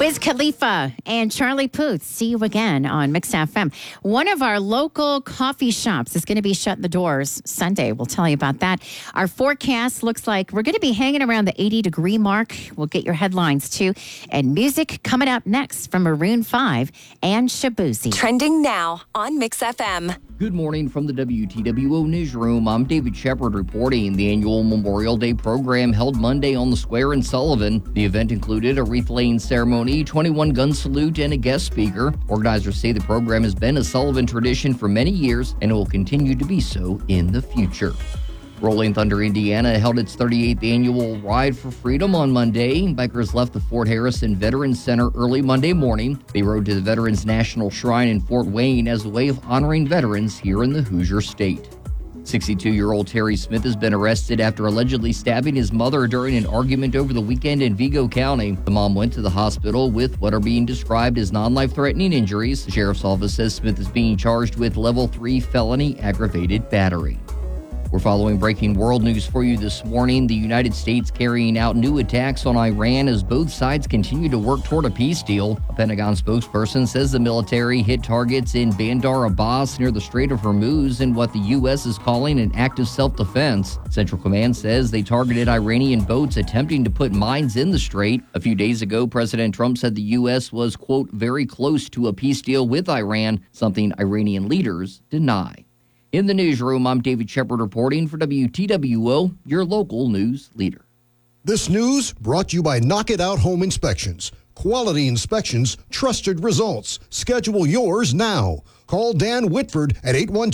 Wiz Khalifa and Charlie Puth. See you again on Mix FM. One of our local coffee shops is going to be shutting the doors Sunday. We'll tell you about that. Our forecast looks like we're going to be hanging around the 80-degree mark. We'll get your headlines, too. And music coming up next from Maroon 5 and Shabuzi. Trending now on Mix FM. Good morning from the WTWO Newsroom. I'm David Shepard reporting. The annual Memorial Day program held Monday on the square in Sullivan. The event included a wreath-laying ceremony, 21-gun salute, and a guest speaker. Organizers say the program has been a Sullivan tradition for many years, and it will continue to be so in the future. Rolling Thunder, Indiana held its 38th annual Ride for Freedom on Monday. Bikers left the Fort Harrison Veterans Center early Monday morning. They rode to the Veterans National Shrine in Fort Wayne as a way of honoring veterans here in the Hoosier State. 62-year-old Terry Smith has been arrested after allegedly stabbing his mother during an argument over the weekend in Vigo County. The mom went to the hospital with what are being described as non-life-threatening injuries. The sheriff's office says Smith is being charged with level 3 felony aggravated battery. We're following breaking world news for you this morning. The United States carrying out new attacks on Iran as both sides continue to work toward a peace deal. A Pentagon spokesperson says the military hit targets in Bandar Abbas near the Strait of Hormuz in what the U.S. is calling an act of self-defense. Central Command says they targeted Iranian boats attempting to put mines in the strait. A few days ago, President Trump said the U.S. was, quote, very close to a peace deal with Iran, something Iranian leaders deny. In the newsroom, I'm David Shepard reporting for WTWO, your local news leader. This news brought to you by Knock It Out Home Inspections. Quality inspections, trusted results. Schedule yours now. Call Dan Whitford at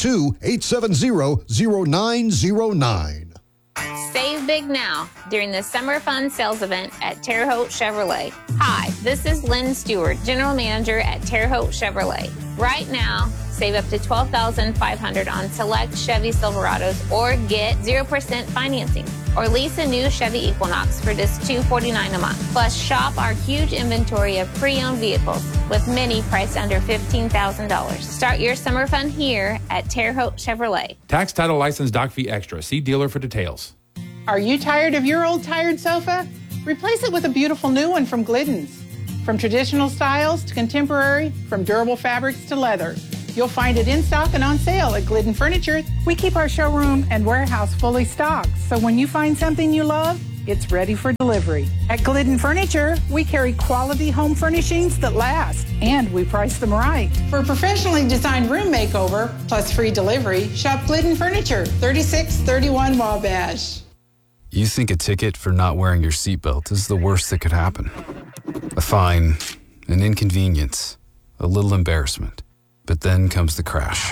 812-870-0909. Save big now during the Summer Fun Sales Event at Terre Haute Chevrolet. Hi, this is Lynn Stewart, General Manager at Terre Haute Chevrolet. Right now, save up to $12,500 on select Chevy Silverados or get 0% financing. Or lease a new Chevy Equinox for just $249 a month. Plus, shop our huge inventory of pre-owned vehicles with many priced under $15,000. Start your summer fun here at Terre Haute Chevrolet. Tax, title, license, doc fee extra. See dealer for details. Are you tired of your old tired sofa? Replace it with a beautiful new one from Glidden's. From traditional styles to contemporary, from durable fabrics to leather. You'll find it in stock and on sale at Glidden Furniture. We keep our showroom and warehouse fully stocked, so when you find something you love, it's ready for delivery. At Glidden Furniture, we carry quality home furnishings that last, and we price them right. For a professionally designed room makeover, plus free delivery, shop Glidden Furniture, 3631 Wabash. You think a ticket for not wearing your seatbelt is the worst that could happen. A fine, an inconvenience, a little embarrassment. But then comes the crash.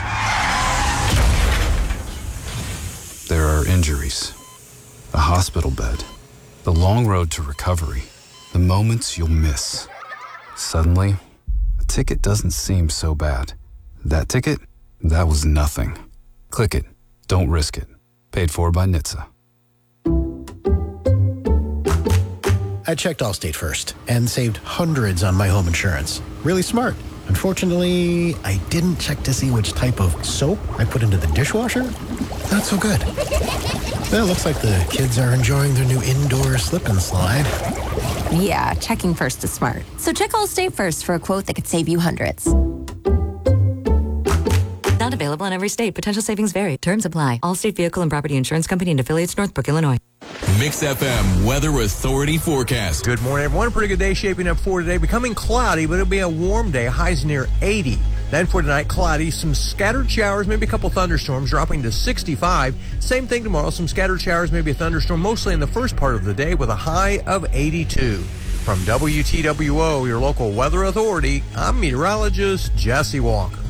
There are injuries, a hospital bed, the long road to recovery, the moments you'll miss. Suddenly, a ticket doesn't seem so bad. That ticket, that was nothing. Click it. Don't risk it. Paid for by NHTSA. I checked Allstate first and saved hundreds on my home insurance. Really smart. Unfortunately, I didn't check to see which type of soap I put into the dishwasher. Not so good. Well, it looks like the kids are enjoying their new indoor slip and slide. Yeah, checking first is smart. So check Allstate first for a quote that could save you hundreds. Not available in every state. Potential savings vary. Terms apply. Allstate Vehicle and Property Insurance Company and affiliates, Northbrook, Illinois. Mix FM Weather Authority forecast. Good morning, everyone. Pretty good day shaping up for today. Becoming cloudy, but it'll be a warm day. Highs near 80. Then for tonight, cloudy, some scattered showers, maybe a couple thunderstorms, dropping to 65. Same thing tomorrow, some scattered showers, maybe a thunderstorm, mostly in the first part of the day with a high of 82. From WTWO, your local weather authority, I'm meteorologist Jesse Walker.